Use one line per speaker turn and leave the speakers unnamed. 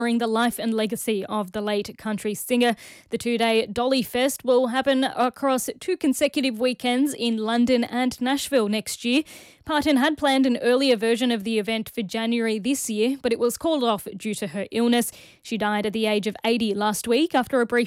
the life and legacy of the late country singer. The two-day Dolly Fest will happen across 2 consecutive weekends in London and Nashville next year. Parton had planned an earlier version of the event for January this year, but it was called off due to her illness. She died at the age of 80 last week after a brief